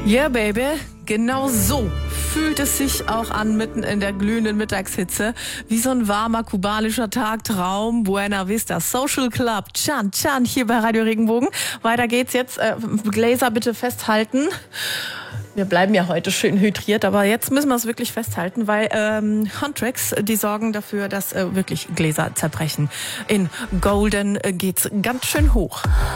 Yeah, baby. Genau so fühlt es sich auch an, mitten in der glühenden Mittagshitze. Wie so ein warmer kubanischer Tagtraum. Buena Vista Social Club. Chan, Chan, hier bei Radio Regenbogen. Weiter geht's jetzt. Gläser bitte festhalten. Wir bleiben ja heute schön hydriert, aber jetzt müssen wir es wirklich festhalten, weil Huntrix, die sorgen dafür, dass wirklich Gläser zerbrechen. In Golden geht's ganz schön hoch.